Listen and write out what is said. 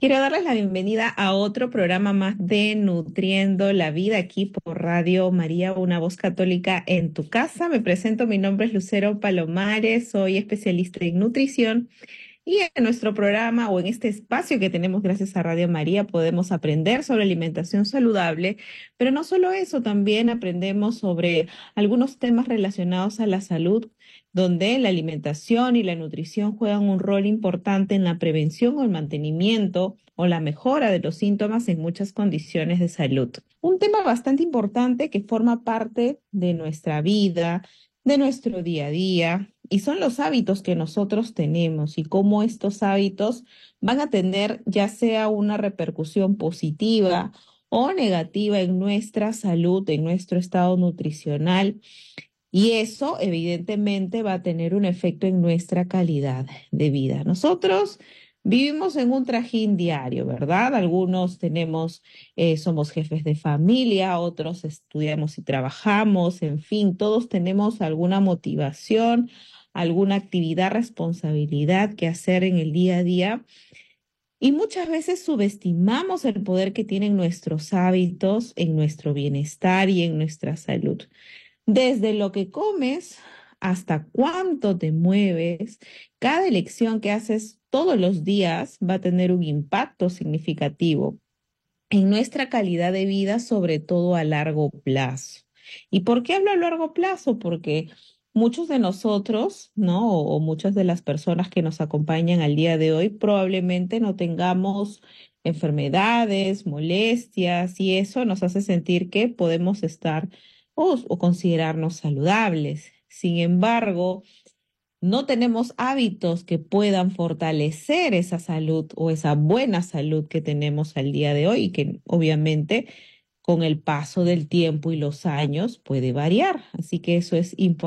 Quiero darles la bienvenida a otro programa más de Nutriendo la Vida aquí por Radio María, una voz católica en tu casa. Me presento, mi nombre es Lucero Palomares, soy especialista en nutrición y en nuestro programa o en este espacio que tenemos gracias a Radio María podemos aprender sobre alimentación saludable, pero no solo eso, también aprendemos sobre algunos temas relacionados a la salud, donde la alimentación y la nutrición juegan un rol importante en la prevención o el mantenimiento o la mejora de los síntomas en muchas condiciones de salud. Un tema bastante importante que forma parte de nuestra vida, de nuestro día a día, y son los hábitos que nosotros tenemos y cómo estos hábitos van a tener ya sea una repercusión positiva o negativa en nuestra salud, en nuestro estado nutricional. Y eso evidentemente va a tener un efecto en nuestra calidad de vida. Nosotros vivimos en un trajín diario, ¿verdad? Algunos somos jefes de familia, otros estudiamos y trabajamos, en fin, todos tenemos alguna motivación, alguna actividad, responsabilidad que hacer en el día a día. Y muchas veces subestimamos el poder que tienen nuestros hábitos en nuestro bienestar y en nuestra salud. Desde lo que comes hasta cuánto te mueves, cada elección que haces todos los días va a tener un impacto significativo en nuestra calidad de vida, sobre todo a largo plazo. ¿Y por qué hablo a largo plazo? Porque muchos de nosotros, ¿no? O muchas de las personas que nos acompañan al día de hoy probablemente no tengamos enfermedades, molestias, y eso nos hace sentir que podemos estar o considerarnos saludables. Sin embargo, no tenemos hábitos que puedan fortalecer esa salud o esa buena salud que tenemos al día de hoy y que obviamente con el paso del tiempo y los años puede variar. Así que eso es importante.